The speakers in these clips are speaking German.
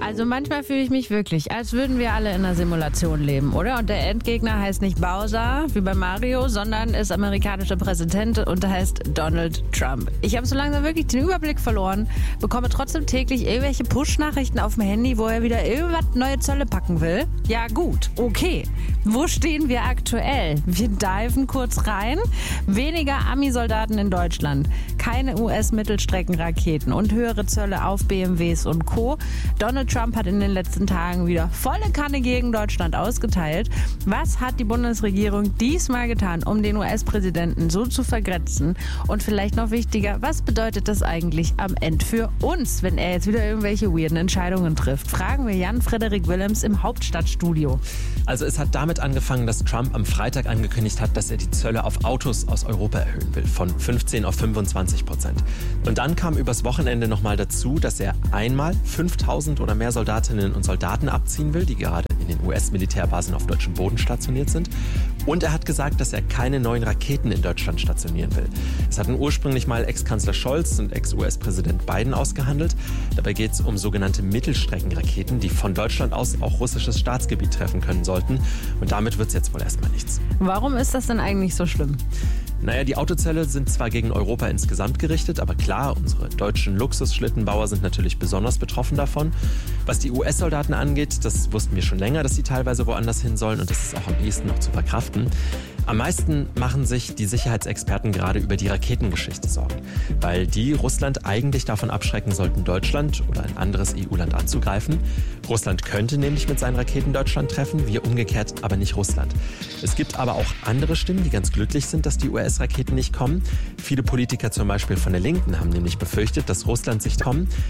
Also manchmal fühle ich mich wirklich, als würden wir alle in einer Simulation leben, oder? Und der Endgegner heißt nicht Bowser, wie bei Mario, sondern ist amerikanischer Präsident und heißt Donald Trump. Ich habe so langsam wirklich den Überblick verloren, bekomme trotzdem täglich irgendwelche Push-Nachrichten auf dem Handy, wo er wieder irgendwas neue Zölle packen will. Ja gut, okay. Wo stehen wir aktuell? Wir diven kurz rein. Weniger Ami-Soldaten in Deutschland, keine US-Mittelstreckenraketen und höhere Zölle auf BMWs und Co. Donald Trump hat in den letzten Tagen wieder volle Kanne gegen Deutschland ausgeteilt. Was hat die Bundesregierung diesmal getan, um den US-Präsidenten so zu vergrätzen? Und vielleicht noch wichtiger, was bedeutet das eigentlich am Ende für uns, wenn er jetzt wieder irgendwelche weirden Entscheidungen trifft? Fragen wir Jan-Frederik Willems im Hauptstadtstudio. Also es hat damit angefangen, dass Trump am Freitag angekündigt hat, dass er die Zölle auf Autos aus Europa erhöhen will, von 15% auf 25%. Und dann kam übers Wochenende nochmal dazu, dass er einmal 5000 oder mehr Soldatinnen und Soldaten abziehen will, die gerade in den US-Militärbasen auf deutschem Boden stationiert sind. Und er hat gesagt, dass er keine neuen Raketen in Deutschland stationieren will. Das hatten ursprünglich mal Ex-Kanzler Scholz und Ex-US-Präsident Biden ausgehandelt. Dabei geht es um sogenannte Mittelstreckenraketen, die von Deutschland aus auch russisches Staatsgebiet treffen können sollten. Und damit wird es jetzt wohl erstmal nichts. Warum ist das denn eigentlich so schlimm? Naja, die Autozölle sind zwar gegen Europa insgesamt gerichtet, aber klar, unsere deutschen Luxusschlittenbauer sind natürlich besonders betroffen davon. Was die US-Soldaten angeht, das wussten wir schon länger, dass sie teilweise woanders hin sollen und das ist auch am ehesten noch zu verkraften. Am meisten machen sich die Sicherheitsexperten gerade über die Raketengeschichte Sorgen, weil die Russland eigentlich davon abschrecken sollten, Deutschland oder ein anderes EU-Land anzugreifen. Russland könnte nämlich mit seinen Raketen Deutschland treffen, wir umgekehrt aber nicht Russland. Es gibt aber auch andere Stimmen, die ganz glücklich sind, dass die US-Raketen nicht kommen. Viele Politiker zum Beispiel von der Linken haben nämlich befürchtet, dass Russland sich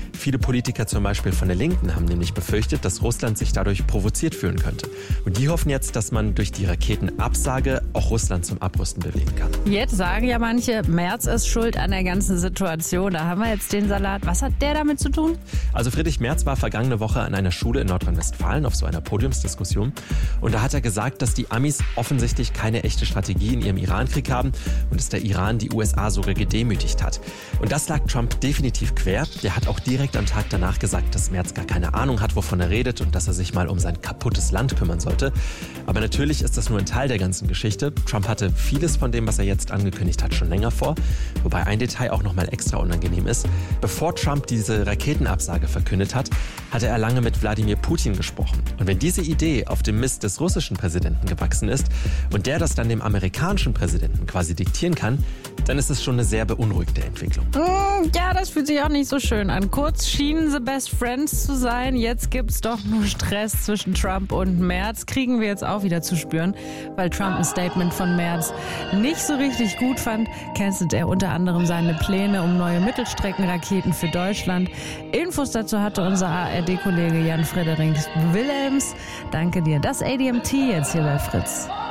dadurch provoziert fühlen könnte. Und die hoffen jetzt, dass man durch die Raketenabsage auch Russland zum Abrüsten bewegen kann. Jetzt sagen ja manche, Merz ist schuld an der ganzen Situation. Da haben wir jetzt den Salat. Was hat der damit zu tun? Also Friedrich Merz war vergangene Woche an einer Schule in Nordrhein-Westfalen auf so einer Podiumsdiskussion. Und da hat er gesagt, dass die Amis offensichtlich keine echte Strategie in ihrem Irankrieg haben und dass der Iran die USA sogar gedemütigt hat. Und das lag Trump definitiv quer. Der hat auch direkt am Tag danach gesagt, dass Merz gar keine Ahnung hat, wovon er redet und dass er sich mal um sein kaputtes Land kümmern sollte. Aber natürlich ist das nur ein Teil der ganzen Geschichte. Trump hatte vieles von dem, was er jetzt angekündigt hat, schon länger vor. Wobei ein Detail auch nochmal extra unangenehm ist. Bevor Trump diese Raketenabsage verkündet hat, hatte er lange mit Wladimir Putin gesprochen. Und wenn diese Idee auf dem Mist des russischen Präsidenten gewachsen ist und der das dann dem amerikanischen Präsidenten quasi diktieren kann, dann ist es schon eine sehr beunruhigende Entwicklung. Ja, das fühlt sich auch nicht so schön an. Kurz schienen sie Best Friends zu sein. Jetzt gibt's doch nur Stress zwischen Trump und Merz. Kriegen wir jetzt auch wieder zu spüren, weil Trump ein Statement von Merz nicht so richtig gut fand. Cancelt er unter anderem seine Pläne um neue Mittelstreckenraketen für Deutschland. Infos dazu hatte unser ARD-Kollege Jan-Frederik Willems. Danke dir. Das ADMT jetzt hier bei Fritz.